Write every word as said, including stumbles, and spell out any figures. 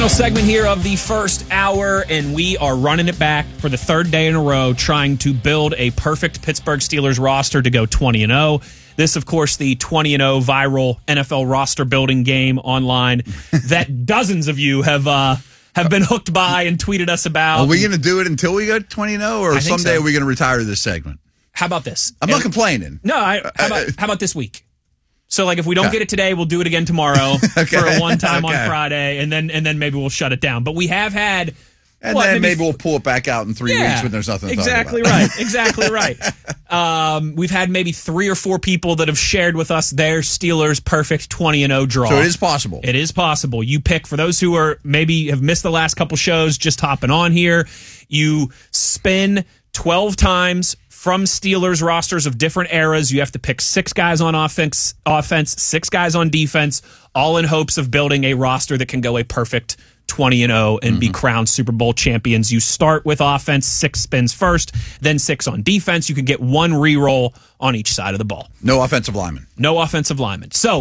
Final segment here of the first hour, and we are running it back for the third day in a row, trying to build a perfect Pittsburgh Steelers roster to go twenty and oh. This, of course, the twenty and oh viral N F L roster building game online that dozens of you have uh, have been hooked by and tweeted us about. Are we going to do it until we go twenty and oh, or someday so. Are we going to retire this segment? How about this? I'm and, not complaining. No, I, how, about, how about this week? So, like, if we don't okay. get it today, we'll do it again tomorrow okay. for a one time okay. on Friday, and then and then maybe we'll shut it down. But we have had, and what, then maybe, maybe we'll pull it back out in three yeah, weeks when there's nothing to exactly talk about. right, exactly right. Um, we've had maybe three or four people that have shared with us their Steelers perfect twenty and oh draw. So it is possible. It is possible. You pick, for those who are maybe have missed the last couple shows, just hopping on here. You spin twelve times from Steelers rosters of different eras. You have to pick six guys on offense, offense, six guys on defense, all in hopes of building a roster that can go a perfect twenty and oh and mm-hmm. be crowned Super Bowl champions. You start with offense, six spins first, then six on defense. You can get one re-roll on each side of the ball. No offensive lineman. No offensive lineman. So